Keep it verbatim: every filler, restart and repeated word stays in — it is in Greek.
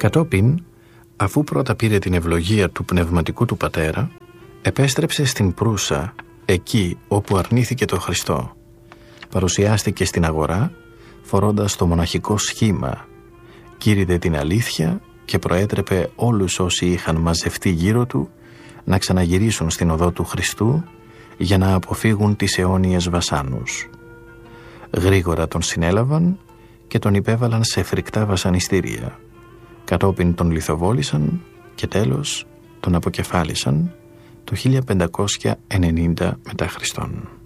Κατόπιν, αφού πρώτα πήρε την ευλογία του πνευματικού του πατέρα, επέστρεψε στην Προύσα, εκεί όπου αρνήθηκε το Χριστό. Παρουσιάστηκε στην αγορά, φορώντας το μοναχικό σχήμα, κήρυδε την αλήθεια και προέτρεπε όλους όσοι είχαν μαζευτεί γύρω του να ξαναγυρίσουν στην οδό του Χριστού για να αποφύγουν τις αιώνιες βασάνους. Γρήγορα τον συνέλαβαν και τον υπέβαλαν σε φρικτά βασανιστήρια. Κατόπιν τον λιθοβόλησαν και τέλος τον αποκεφάλισαν το χίλια πεντακόσια ενενήντα μετά Χριστόν.